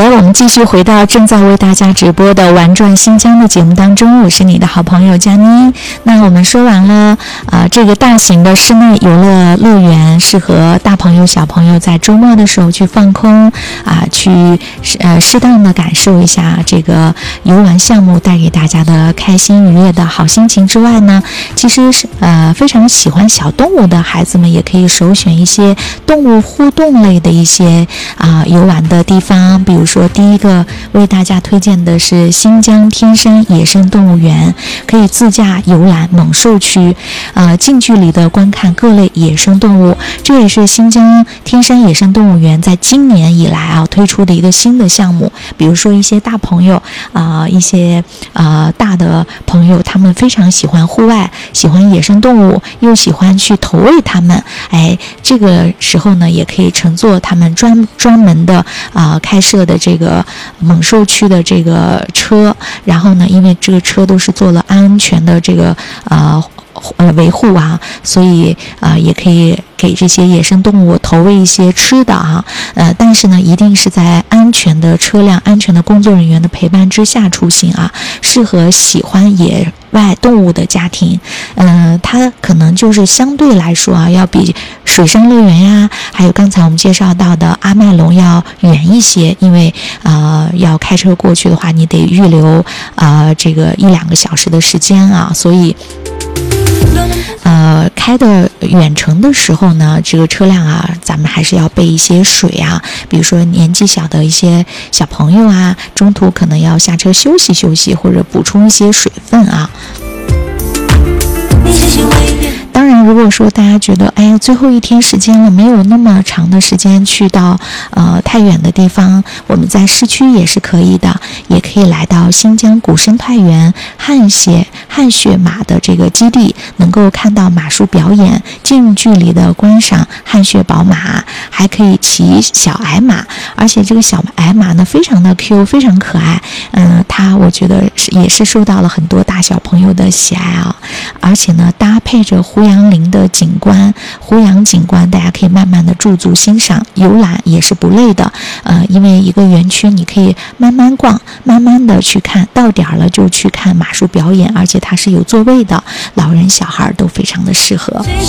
的，我们继续回到正在为大家直播的玩转新疆的节目当中，我是你的好朋友佳妮。那我们说完了这个大型的室内游乐乐园适合大朋友小朋友在周末的时候去放空去适当的感受一下这个游玩项目带给大家的开心愉悦的好心情之外呢，其实是非常喜欢小动物的孩子们也可以首选一些动物互动类的一些游玩的地方。比如说第一个为大家推荐的是新疆天山野生动物园，可以自驾游览猛兽区，近距离的观看各类野生动物。这也是新疆天山野生动物园在今年以来推出的一个新的项目。比如说一些大朋友一些大的朋友，他们非常喜欢户外，喜欢野生动物，又喜欢去投喂它们，这个时候呢也可以乘坐他们专门的开设的这个猛兽区的这个车，然后呢因为这个车都是做了安全的这个维护所以也可以给这些野生动物投喂一些吃的但是呢一定是在安全的车辆、安全的工作人员的陪伴之下出行适合喜欢野外动物的家庭。它可能就是相对来说要比水上乐园呀，还有刚才我们介绍到的阿麦隆要远一些，因为要开车过去的话，你得预留这个1-2个小时的时间所以开的远程的时候呢，这个车辆咱们还是要备一些水比如说年纪小的一些小朋友中途可能要下车休息休息，或者补充一些水分当然如果说大家觉得最后一天时间了，没有那么长的时间去到太远的地方，我们在市区也是可以的，也可以来到新疆古生态园汗血马的这个基地，能够看到马术表演，近距离的观赏汗血宝马，还可以骑小矮马，而且这个小矮马呢非常的 Q， 非常可爱。它我觉得也是受到了很多大小朋友的喜爱而且呢搭配着胡杨林的景观，胡杨景观大家可以慢慢的驻足欣赏，游览也是不累的。因为一个园区你可以慢慢逛，慢慢的去看，到点了就去看马术表演，而且它是有座位的，老人小孩都非常的适合。